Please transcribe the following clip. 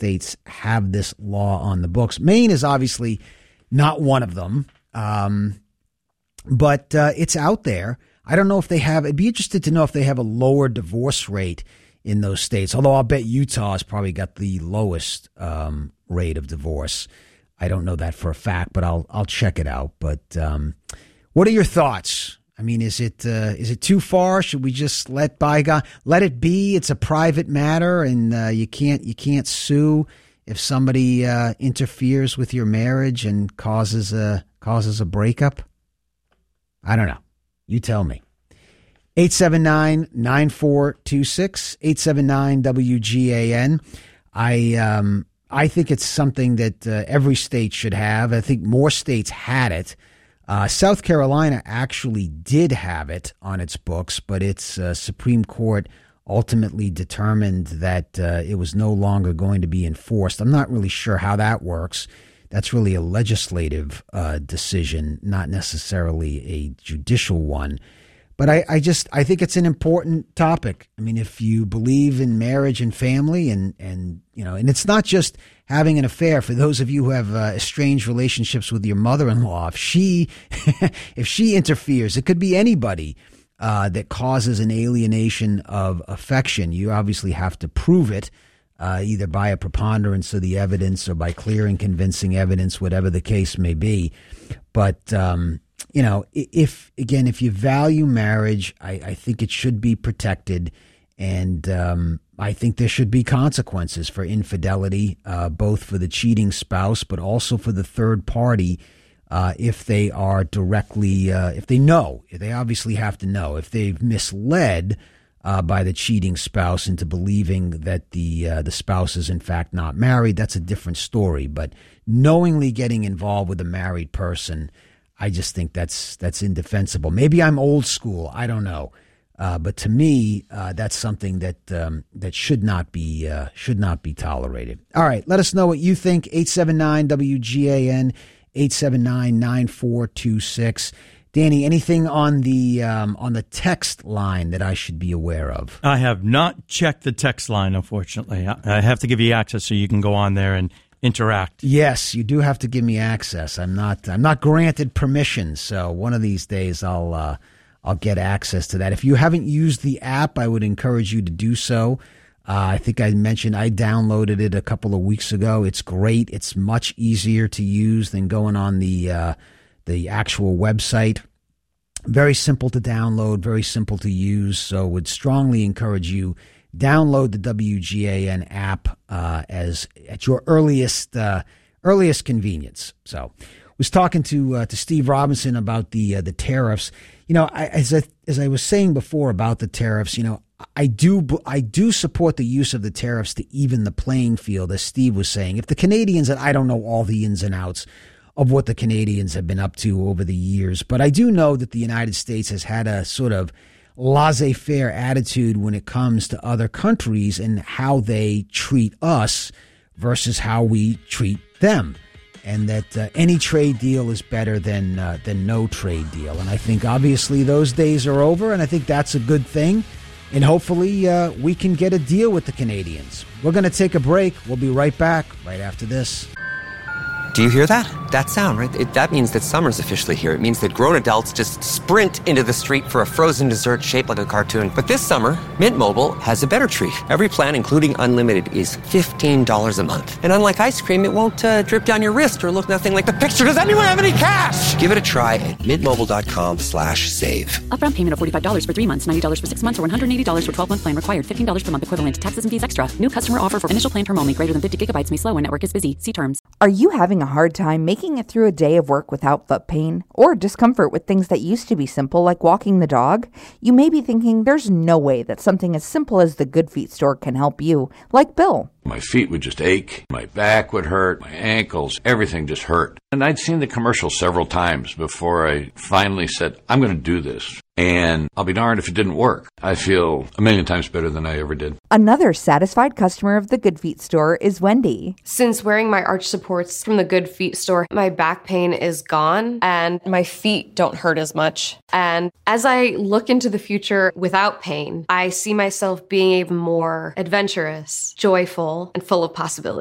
states have this law on the books. Maine is obviously not one of them, but it's out there. I don't know if they have. I'd be interested to know if they have a lower divorce rate in those states, although I'll bet Utah has probably got the lowest rate of divorce. I don't know that for a fact, but I'll check it out. But what are your thoughts? I mean, is it too far? Should we just let it be? It's a private matter, and you can't sue if somebody interferes with your marriage and causes a breakup. I don't know. You tell me. 879-9426, 879-WGAN. I think it's something that every state should have. I think more states had it. South Carolina actually did have it on its books, but its Supreme Court ultimately determined that it was no longer going to be enforced. I'm not really sure how that works. That's really a legislative decision, not necessarily a judicial one. But I think it's an important topic. I mean, if you believe in marriage and family and it's not just having an affair. For those of you who have estranged relationships with your mother-in-law, if she interferes, it could be anybody that causes an alienation of affection. You obviously have to prove it, either by a preponderance of the evidence or by clear and convincing evidence, whatever the case may be. But if you value marriage, I think it should be protected, and I think there should be consequences for infidelity, both for the cheating spouse, but also for the third party, if they are directly, if they know. They obviously have to know. If they've misled by the cheating spouse into believing that the spouse is in fact not married, that's a different story. But knowingly getting involved with a married person, I just think that's indefensible. Maybe I'm old school. I don't know. But to me, that's something that should not be tolerated. All right, let us know what you think. 879-WGAN, 879-9426. Danny, anything on the text line that I should be aware of? I have not checked the text line, unfortunately. I have to give you access so you can go on there and interact. Yes, you do have to give me access. I'm not granted permission, so one of these days I'll get access to that. If you haven't used the app, I would encourage you to do so. I think I mentioned I downloaded it a couple of weeks ago. It's great. It's much easier to use than going on the actual website. Very simple to download, very simple to use. So would strongly encourage you, download the WGAN app as at your earliest convenience. So was talking to Steve Robinson about the tariffs. As I was saying before about the tariffs, I do support the use of the tariffs to even the playing field, as Steve was saying. If the Canadians, and I don't know all the ins and outs of what the Canadians have been up to over the years, but I do know that the United States has had a sort of laissez-faire attitude when it comes to other countries and how they treat us versus how we treat them. And that any trade deal is better than no trade deal. And I think obviously those days are over, and I think that's a good thing. And hopefully we can get a deal with the Canadians. We're going to take a break. We'll be right back right after this. Do you hear that? That sound, right? That means that summer's officially here. It means that grown adults just sprint into the street for a frozen dessert shaped like a cartoon. But this summer, Mint Mobile has a better treat. Every plan, including unlimited, is $15 a month. And unlike ice cream, it won't drip down your wrist or look nothing like the picture. Does anyone have any cash? Give it a try at mintmobile.com/save. Upfront payment of $45 for 3 months, $90 for 6 months, or $180 for 12-month plan required. $15 per month equivalent. Taxes and fees extra. New customer offer for initial plan term only. Greater than 50 gigabytes may slow when network is busy. See terms. Are you having a hard time making it through a day of work without foot pain or discomfort with things that used to be simple, like walking the dog? You may be thinking there's no way that something as simple as the Good Feet store can help you, like Bill. My feet would just ache, my back would hurt, my ankles, everything just hurt. And I'd seen the commercial several times before I finally said, I'm going to do this. And I'll be darned if it didn't work. I feel a million times better than I ever did. Another satisfied customer of the Good Feet store is Wendy. Since wearing my arch supports from the Good Feet store, my back pain is gone and my feet don't hurt as much. And as I look into the future without pain, I see myself being even more adventurous, joyful, and full of possibilities.